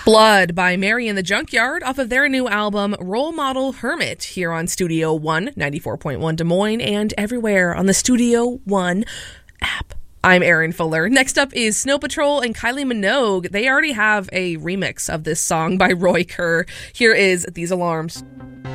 Blood by Mary and the Junkyard off of their new album Role Model Hermit here on Studio One, 94.1 Des Moines, and everywhere on the Studio One app. I'm Erin Fuller. Next up is Snow Patrol and Kylie Minogue. They already have a remix of this song by Roy Kerr. Here is These Alarms.